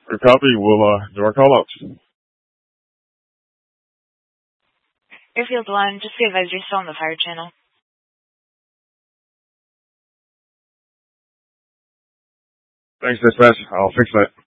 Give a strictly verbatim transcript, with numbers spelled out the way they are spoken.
Good copy. We'll uh, do our call-outs. Airfield one, just be advised you're still on the fire channel. Thanks, dispatch. I'll fix that.